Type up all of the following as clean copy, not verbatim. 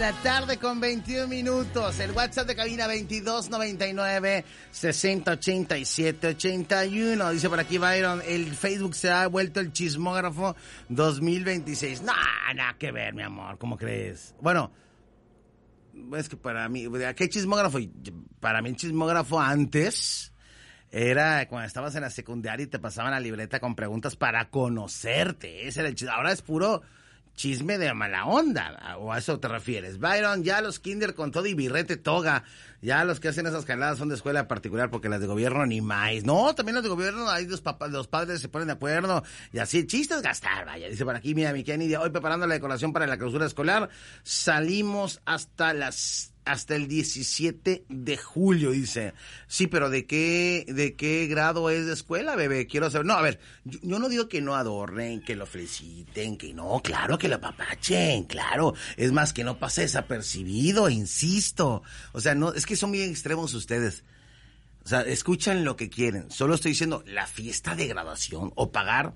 La tarde con 21 minutos. El WhatsApp de cabina 2299-6087-81. Dice por aquí Byron, el Facebook se ha vuelto el chismógrafo 2026. No, nada que ver, mi amor. ¿Cómo crees? Bueno, es que para mí, ¿qué chismógrafo? Para mí el chismógrafo antes era cuando estabas en la secundaria y te pasaban la libreta con preguntas para conocerte. Ese era el chismógrafo. Ahora es puro chisme de mala onda, ¿o a eso te refieres? Byron, ya los kinder con todo y birrete toga, ya los que hacen esas jaladas son de escuela particular porque las de gobierno ni más. No, también los de gobierno, ahí los padres se ponen de acuerdo y así, el chiste es gastar, vaya. Dice por aquí, mira, mi Kenny, hoy preparando la decoración para la clausura escolar, salimos hasta el 17 de julio, dice. Sí, pero ¿de qué grado es de escuela, bebé? Quiero saber. No, a ver, yo no digo que no adornen, que lo feliciten, que no, claro, que lo apapachen, claro. Es más, que no pase desapercibido, insisto. O sea, no, es que son bien extremos ustedes. O sea, escuchan lo que quieren. Solo estoy diciendo, la fiesta de graduación o pagar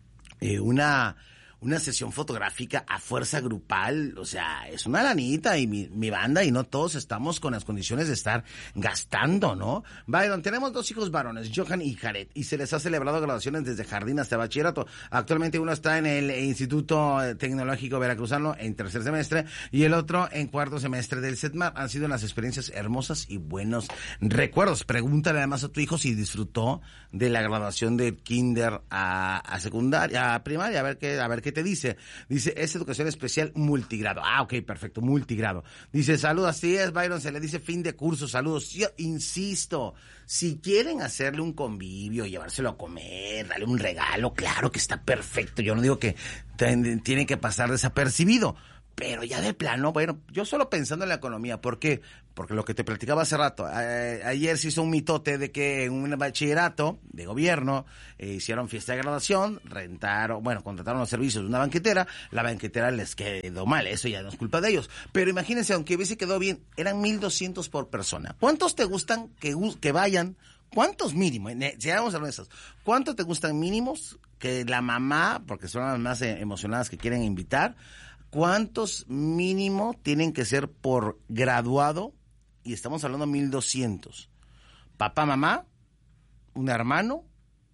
una sesión fotográfica a fuerza grupal, o sea, es una lanita y mi banda y no todos estamos con las condiciones de estar gastando, ¿no? Byron, tenemos 2 hijos varones, Johan y Jared, y se les ha celebrado graduaciones desde jardín hasta bachillerato. Actualmente uno está en el Instituto Tecnológico Veracruzano en 3er semestre y el otro en 4º semestre del CETMAR. Han sido unas experiencias hermosas y buenos recuerdos. Pregúntale además a tu hijo si disfrutó de la graduación de kinder a secundaria, a primaria, a ver qué te dice. Dice, es educación especial multigrado. Ah, ok, perfecto, multigrado. Dice, saludos, así es, Byron, se le dice fin de curso, saludos. Yo insisto, si quieren hacerle un convivio, llevárselo a comer, darle un regalo, claro que está perfecto. Yo no digo que tiene que pasar desapercibido. Pero ya de plano, bueno, yo solo pensando en la economía, ¿por qué? Porque lo que te platicaba hace rato, ayer se hizo un mitote de que en un bachillerato de gobierno hicieron fiesta de graduación, contrataron los servicios de una banquetera, la banquetera les quedó mal, eso ya no es culpa de ellos. Pero imagínense, aunque hubiese quedado bien, eran 1,200 por persona. ¿Cuántos te gustan que vayan? ¿Cuántos mínimo? Seamos honestos, ¿cuántos te gustan mínimos que la mamá, porque son las más emocionadas que quieren invitar? ¿Cuántos mínimo tienen que ser por graduado? Y estamos hablando de 1,200. Papá, mamá, un hermano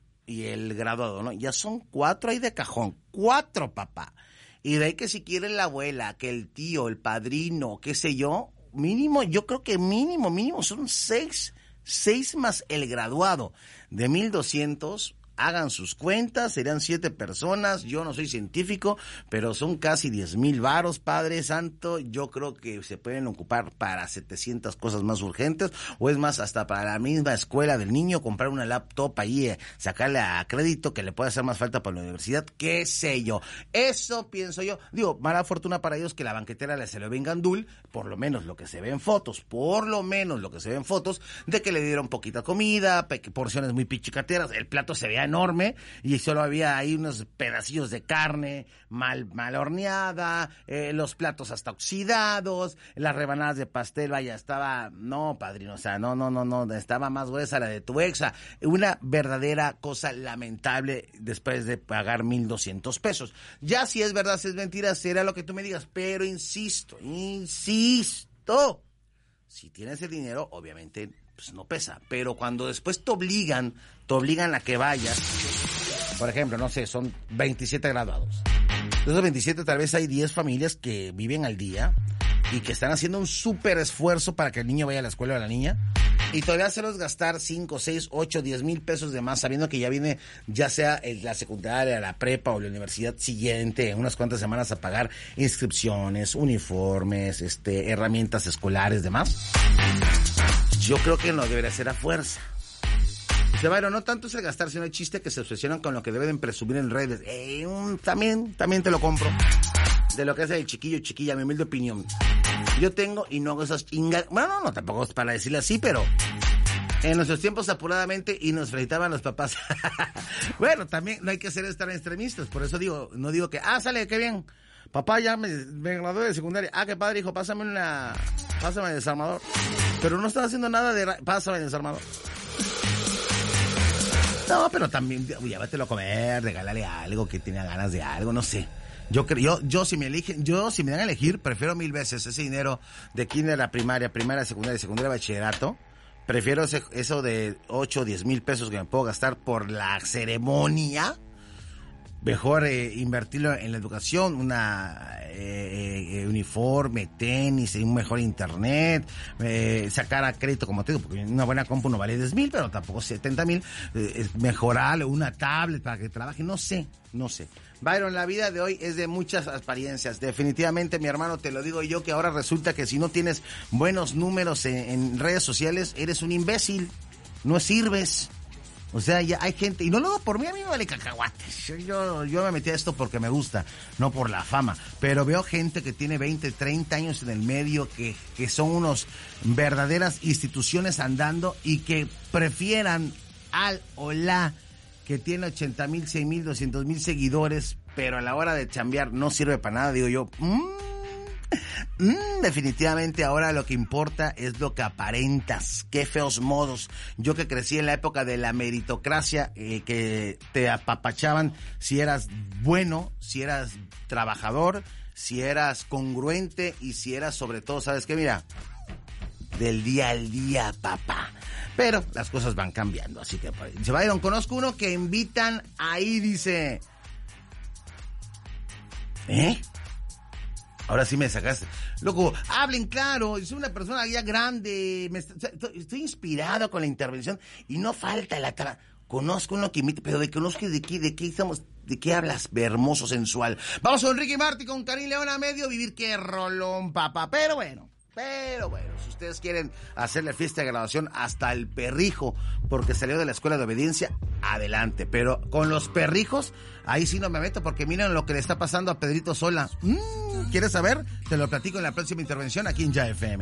y el graduado, ¿no? Ya son 4 ahí de cajón. 4, papá. Y de ahí que si quiere la abuela, que el tío, el padrino, qué sé yo, mínimo, yo creo que mínimo son 6. 6 más el graduado de 1,200. Hagan sus cuentas, serían 7 personas, yo no soy científico, pero son casi 10,000 varos, Padre Santo. Yo creo que se pueden ocupar para 700 cosas más urgentes, o es más, hasta para la misma escuela del niño, comprar una laptop ahí, sacarle a crédito que le puede hacer más falta para la universidad, qué sé yo. Eso pienso yo. Digo, mala fortuna para ellos que la banquetera se le venga andul, por lo menos lo que se ve en fotos, de que le dieron poquita comida, porciones muy pichicateras, el plato se veía enorme y solo había ahí unos pedacillos de carne mal horneada, los platos hasta oxidados, las rebanadas de pastel, vaya, estaba, no, padrino, o sea, no, estaba más gruesa la de tu exa. Una verdadera cosa lamentable después de pagar 1,200 pesos. Ya si es verdad, si es mentira, será lo que tú me digas, pero insisto, si tienes el dinero, obviamente, pues no pesa, pero cuando después te obligan a que vayas, por ejemplo, no sé, son 27 graduados. De esos 27 tal vez hay 10 familias que viven al día y que están haciendo un súper esfuerzo para que el niño vaya a la escuela o la niña, y todavía hacerlos gastar 5, 6, 8, 10 mil pesos de más, sabiendo que ya viene, ya sea la secundaria, la prepa o la universidad siguiente, en unas cuantas semanas a pagar inscripciones, uniformes, herramientas escolares, demás. Yo creo que no debería ser a fuerza. Dice, bueno, no tanto es el gastar, sino el chiste que se obsesionan con lo que deben presumir en redes. También te lo compro. De lo que hace el chiquilla, mi humilde opinión. Yo tengo y no hago esas chingas. Bueno, no, tampoco es para decirle así, pero en nuestros tiempos apuradamente y nos felicitaban los papás. Bueno, también no hay que ser estar extremistas, por eso no digo que, sale, qué bien. Papá, ya me gradué de secundaria. Qué padre, hijo, pásame el desarmador. Pero no estás haciendo nada pásame el desarmador. No, pero también, llévatelo a comer, regálale algo que tenga ganas de algo, no sé. Yo si me dan a elegir, prefiero 1000 veces ese dinero de kinder a primaria, secundaria y secundaria bachillerato. Prefiero eso de 8 o 10 mil pesos que me puedo gastar por la ceremonia. Mejor invertirlo en la educación, uniforme, tenis, un mejor internet, sacar a crédito, como te digo, porque una buena compu no vale 10,000, pero tampoco 70,000, mejorarle una tablet para que trabaje, no sé. Byron, la vida de hoy es de muchas apariencias. Definitivamente, mi hermano, te lo digo yo, que ahora resulta que si no tienes buenos números en redes sociales, eres un imbécil, no sirves. O sea, ya hay gente, y no lo hago por mí, a mí me vale cacahuates. Yo me metí a esto porque me gusta, no por la fama. Pero veo gente que tiene 20, 30 años en el medio, que son unos verdaderas instituciones andando y que prefieran al o la que tiene 80,000, 100,000, 200,000 seguidores, pero a la hora de chambear no sirve para nada. Digo yo, definitivamente ahora lo que importa es lo que aparentas. Qué feos modos. Yo que crecí en la época de la meritocracia, que te apapachaban si eras bueno, si eras trabajador, si eras congruente y si eras sobre todo, ¿sabes qué? Mira, del día al día, papá. Pero las cosas van cambiando, así que se vayan. Conozco uno que invitan ahí, dice. Ahora sí me sacaste. Loco, hablen claro, soy una persona ya grande, estoy inspirado con la intervención y no falta la conozco uno que imita, pero de qué hablas, hermoso, sensual. Vamos con Ricky Martin, con Karim León a medio, vivir qué rolón, papá. Pero bueno, si ustedes quieren hacerle fiesta de graduación hasta el perrijo, porque salió de la escuela de obediencia, adelante. Pero con los perrijos, ahí sí no me meto, porque miren lo que le está pasando a Pedrito Sola. ¿Quieres saber? Te lo platico en la próxima intervención aquí en Ya FM.